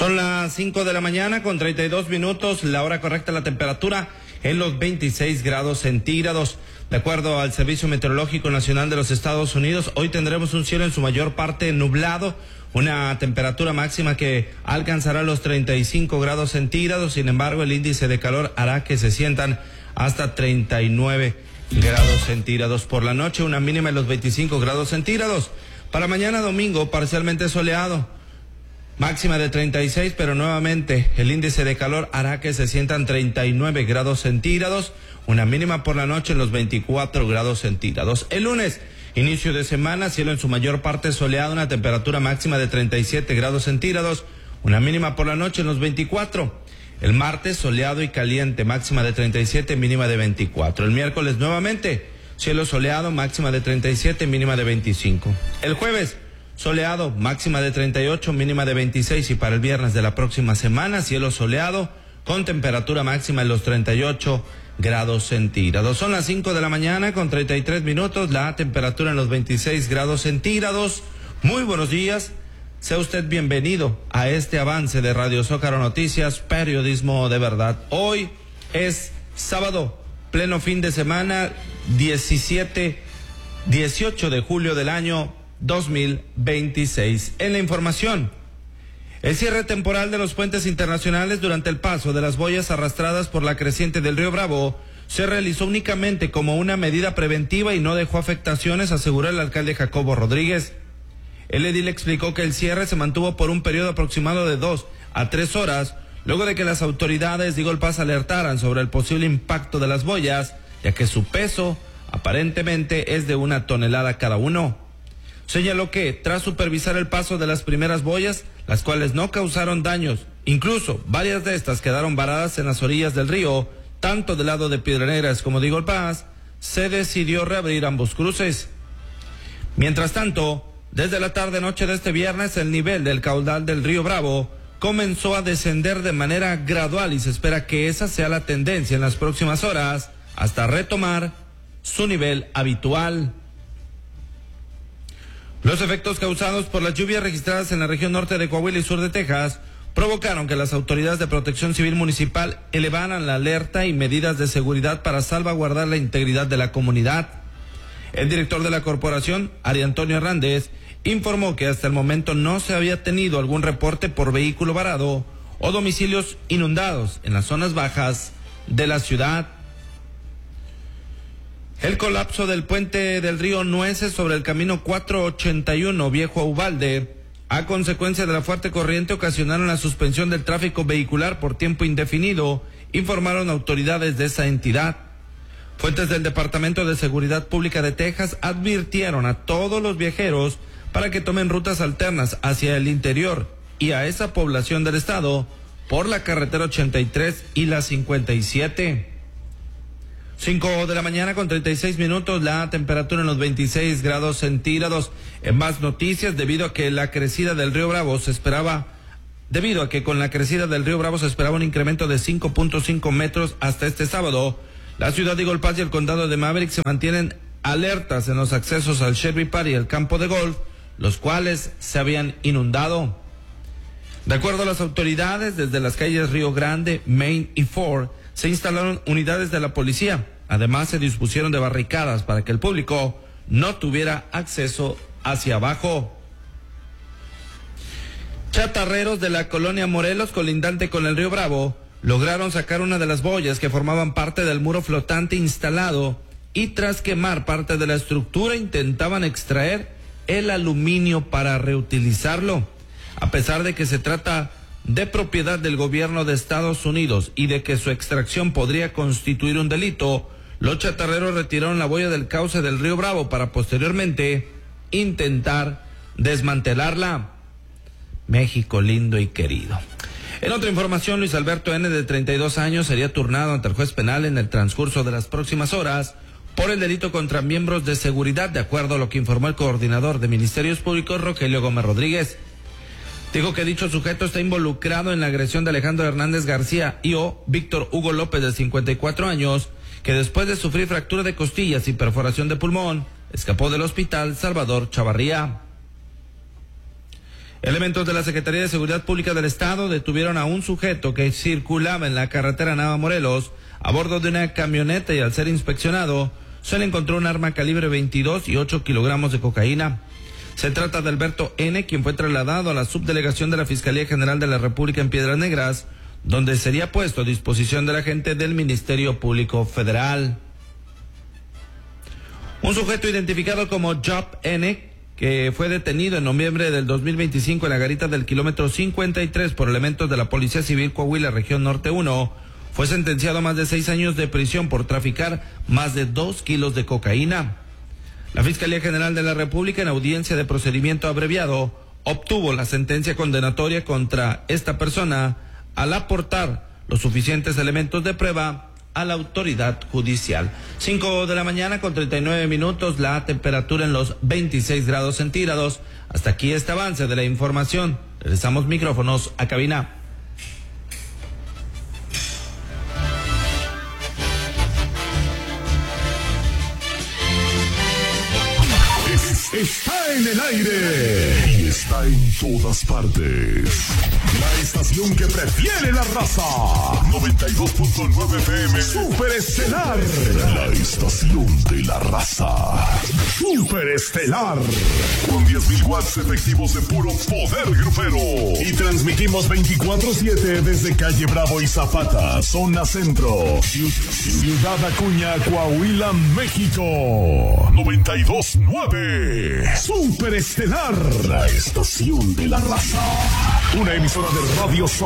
Son las 5 de la mañana con 32 minutos, la hora correcta, la temperatura en los 26 grados centígrados. De acuerdo al Servicio Meteorológico Nacional de los Estados Unidos, hoy tendremos un cielo en su mayor parte nublado, una temperatura máxima que alcanzará los 35 grados centígrados. Sin embargo, el índice de calor hará que se sientan hasta 39 grados centígrados. Por la noche, una mínima en los 25 grados centígrados. Para mañana domingo, parcialmente soleado, máxima de 36, pero nuevamente el índice de calor hará que se sientan 39 grados centígrados, una mínima por la noche en los 24 grados centígrados. El lunes, inicio de semana, cielo en su mayor parte soleado, una temperatura máxima de 37 grados centígrados, una mínima por la noche en los 24. El martes, soleado y caliente, máxima de 37, mínima de 24. El miércoles, nuevamente, cielo soleado, máxima de 37, mínima de 25. El jueves, soleado, máxima de 38, mínima de 26. Y para el viernes de la próxima semana, cielo soleado, con temperatura máxima en los 38 grados centígrados. Son las 5 de la mañana con 33 minutos, la temperatura en los 26 grados centígrados. Muy buenos días. Sea usted bienvenido a este avance de Radio Zócaro Noticias, periodismo de verdad. Hoy es sábado, pleno fin de semana, 18 de julio del año 2026. En la información, el cierre temporal de los puentes internacionales durante el paso de las boyas arrastradas por la creciente del río Bravo se realizó únicamente como una medida preventiva y no dejó afectaciones, aseguró el alcalde Jacobo Rodríguez. El edil explicó que el cierre se mantuvo por un periodo aproximado de 2 a 3 horas, luego de que las autoridades de Golpaz alertaran sobre el posible impacto de las boyas, ya que su peso aparentemente es de 1 tonelada cada uno. Señaló que, tras supervisar el paso de las primeras boyas, las cuales no causaron daños, incluso varias de estas quedaron varadas en las orillas del río, tanto del lado de Piedras Negras como de Golpaz, se decidió reabrir ambos cruces. Mientras tanto, desde la tarde-noche de este viernes, el nivel del caudal del río Bravo comenzó a descender de manera gradual y se espera que esa sea la tendencia en las próximas horas hasta retomar su nivel habitual. Los efectos causados por las lluvias registradas en la región norte de Coahuila y sur de Texas provocaron que las autoridades de protección civil municipal elevaran la alerta y medidas de seguridad para salvaguardar la integridad de la comunidad. El director de la corporación, Ari Antonio Hernández, informó que hasta el momento no se había tenido algún reporte por vehículo varado o domicilios inundados en las zonas bajas de la ciudad. El colapso del puente del río Nueces sobre el camino 481 Viejo a Uvalde, a consecuencia de la fuerte corriente, ocasionaron la suspensión del tráfico vehicular por tiempo indefinido, informaron autoridades de esa entidad. Fuentes del Departamento de Seguridad Pública de Texas advirtieron a todos los viajeros para que tomen rutas alternas hacia el interior y a esa población del estado por la carretera 83 y la 57. 5 de la mañana con 36 minutos, la temperatura en los 26 grados centígrados. En más noticias, debido a que con la crecida del río Bravo se esperaba un incremento de 5.5 metros hasta este sábado, la ciudad de Golpaz y el condado de Maverick se mantienen alertas en los accesos al Shelby Park y el campo de golf, los cuales se habían inundado. De acuerdo a las autoridades, desde las calles Río Grande, Main y Ford, se instalaron unidades de la policía. Además, se dispusieron de barricadas para que el público no tuviera acceso hacia abajo. Chatarreros de la colonia Morelos, colindante con el río Bravo, lograron sacar una de las boyas que formaban parte del muro flotante instalado y tras quemar parte de la estructura intentaban extraer el aluminio para reutilizarlo. A pesar de que se trata de propiedad del gobierno de Estados Unidos y de que su extracción podría constituir un delito, los chatarreros retiraron la boya del cauce del río Bravo para posteriormente intentar desmantelarla. México lindo y querido. En otra información, Luis Alberto N., de 32 años, sería turnado ante el juez penal en el transcurso de las próximas horas por el delito contra miembros de seguridad, de acuerdo a lo que informó el coordinador de Ministerios Públicos, Rogelio Gómez Rodríguez. Dijo que dicho sujeto está involucrado en la agresión de Alejandro Hernández García y Víctor Hugo López, de 54 años, que después de sufrir fractura de costillas y perforación de pulmón, escapó del hospital Salvador Chavarría. Elementos de la Secretaría de Seguridad Pública del Estado detuvieron a un sujeto que circulaba en la carretera Nava-Morelos a bordo de una camioneta y al ser inspeccionado se le encontró un arma calibre 22 y 8 kilogramos de cocaína. Se trata de Alberto N., quien fue trasladado a la subdelegación de la Fiscalía General de la República en Piedras Negras, donde sería puesto a disposición del agente del Ministerio Público Federal. Un sujeto identificado como Job N., que fue detenido en noviembre del 2025 en la garita del kilómetro 53 por elementos de la Policía Civil Coahuila, región Norte 1, fue sentenciado a más de 6 años de prisión por traficar más de 2 kilos de cocaína. La Fiscalía General de la República, en audiencia de procedimiento abreviado, obtuvo la sentencia condenatoria contra esta persona al aportar los suficientes elementos de prueba a la autoridad judicial. 5 de la mañana con 39 minutos, la temperatura en los 26 grados centígrados. Hasta aquí este avance de la información. Regresamos micrófonos a cabina. Está en el aire y está en todas partes. La estación que prefiere la raza. 92.9 FM. Super Estelar. La estación de la raza. Super Estelar. Con 10.000 watts efectivos de puro poder grupero. Y transmitimos 24/7 desde Calle Bravo y Zapata, zona centro. Ciudad Acuña, Coahuila, México. 92.9. Super Estelar, la estación de la raza. Una emisora de radio